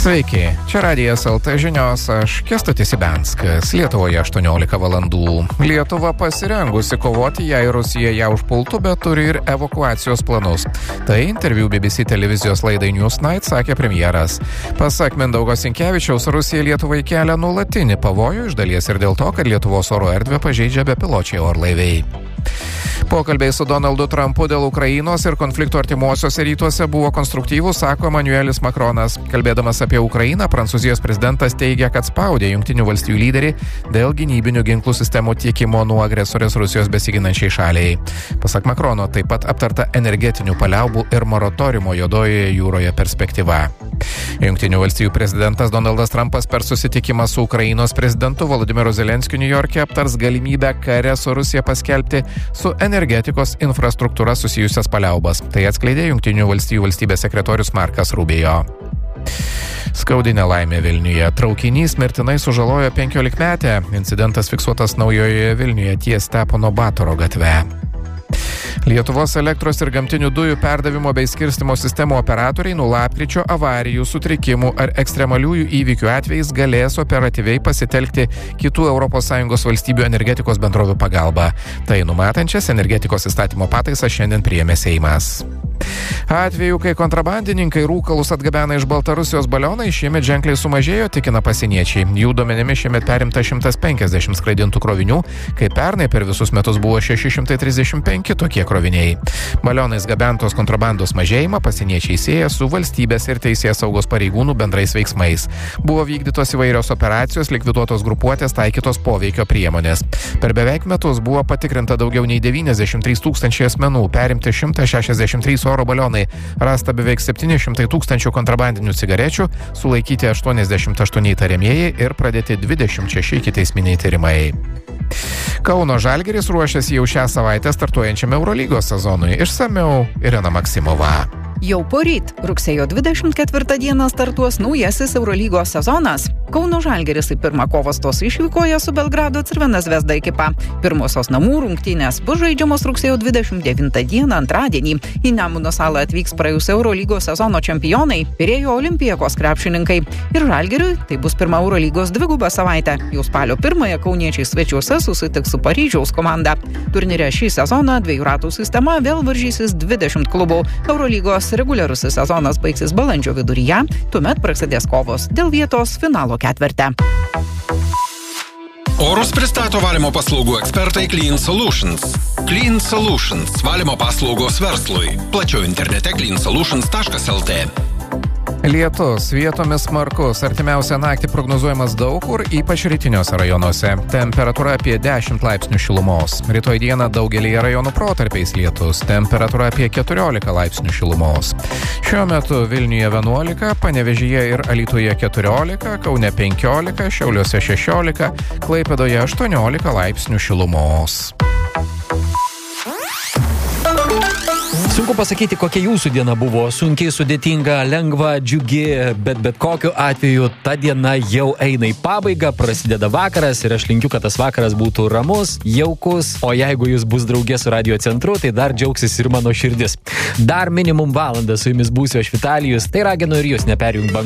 Sveiki, čia Radijas LT žinios, aš Kęstutis Ibenskas. Lietuvoje 18 valandų. Lietuva pasirengusi kovoti, jei Rusija ją užpultų, bet turi ir evakuacijos planus. Tai interviu BBC televizijos laidai Newsnight sakė premjeras. Pasak Mindaugo Sinkevičiaus, Rusija Lietuvai kelia nuolatinį pavojų, iš dalies ir dėl to, kad Lietuvos oro erdvę pažeidžia bepiločiai orlaiviai. Pokalbiai su Donaldu Trumpu dėl Ukrainos ir konflikto artimuosiuose rytuose buvo konstruktyvūs, sako Emmanuelis Macronas. Kalbėdamas apie Ukrainą, Prancūzijos prezidentas teigia, kad spaudė Jungtinių valstijų lyderį dėl gynybinių ginklų sistemų tiekimo nuo agresorės Rusijos besiginančiai šaliai. Pasak Macrono, taip pat aptarta energetinių paliaubų ir moratoriumo Juodojoje jūroje perspektyva. Jungtinių valstijų prezidentas Donaldas Trumpas per susitikimą su Ukrainos prezidentu Volodymyru Zelenskiu Niujorke aptars galimybę kare su Rusija paskelbti su energetikos infrastruktūra susijusias paliaubas. Tai atskleidė Jungtinių valstijų valstybės sekretorius Markas Rubio. Skaudi nelaimė Vilniuje. Traukinys mirtinai sužalojo 15-metę. Incidentas fiksuotas Naujojoje Vilniuje ties Stepono Batoro gatve. Lietuvos elektros ir gamtinių dujų perdavimo bei skirstymo sistemų operatoriai nuo lapkričio avarijų, sutrikimų ar ekstremaliųjų įvykių atvejais galės operatyviai pasitelkti kitų ES valstybių energetikos bendrovių pagalbą. Tai numatančias energetikos įstatymo pataisas šiandien priėmė Seimas. Atvejų, kai kontrabandininkai rūkalus atgabena iš Baltarusijos balionai, šiemet ženkliai sumažėjo, tikina pasieniečiai. Jų duomenimis šiemet perimta 150 skraidintų krovinių, kai pernai per visus metus buvo 635 tokie kroviniai. Balionais gabentos kontrabandos mažėjimą pasieniečiai sieja su valstybės ir teisės saugos pareigūnų bendrais veiksmais. Buvo vykdytos įvairios operacijos, likviduotos grupuotės, taikytos poveikio priemonės. Per beveik metus buvo patikrinta daugiau nei 93 tūkstančiai asmenų, perimti 163 oro balionai, rasta beveik 700 tūkstančių kontrabandinių cigarečių, sulaikyti 88 įtariamieji ir pradėti 26 ikiteisminiai tyrimai. Kauno Žalgiris ruošiasi jau šią savaitę startuojančiam Eurolygos sezonui. Išsamiau Irena Maksimova. Jau poryt, rugsėjo 24 dieną startuos naujasis Eurolygos sezonas. Kauno Žalgiris į pirmą kovą stos išvykoje su Belgrado Crvena Zvezda ekipa. Pirmosios namų rungtynės bus žaidžiamos rugsėjo 29 dieną antradienį. Į Nemuno salą atvyks praėjusio Eurolygos sezono čempionai, Pirėjo Olimpijakos krepšininkai. Ir Žalgiriui tai bus pirma Eurolygos dviguba savaitė. Jau spalio 1 kauniečiai svečiuose susitiks su Paryžiaus komanda. Turnyre šį sezoną 2 ratų sistema vėl varžysis 20 klubų. Eurolygos reguliarusis sezonas baigsis balandžio viduryje, tuomet prasidės kovos dėl vietos finalo ketverte. Orus pristato valymo paslaugų ekspertai Clean Solutions. Clean Solutions – valymo paslaugos verslui. Plačiau internete cleansolutions.lt. Lietus, vietomis smarkus, artimiausią naktį prognozuojamas daug kur, ypač rytiniuose rajonuose. Temperatūra apie 10 laipsnių šilumos. Rytoj dieną daugelyje rajonų protarpiais lietus. Temperatūra apie 14 laipsnių šilumos. Šiuo metu Vilniuje 11, Panevėžyje ir Alytuje 14, Kaune 15, Šiauliuose 16, Klaipėdoje 18 laipsnių šilumos. Sunku pasakyti, kokia jūsų diena buvo. Sunkiai, sudėtinga, lengva, džiugi, bet kokiu atveju ta diena jau eina į pabaigą, prasideda vakaras ir aš linkiu, kad tas vakaras būtų ramus, jaukus, o jeigu jūs bus draugė su Radio Centru, tai dar džiaugsis ir mano širdis. Dar minimum valandą su jumis būsiu aš Vitalijus, tai raginu ir jūs neperjungt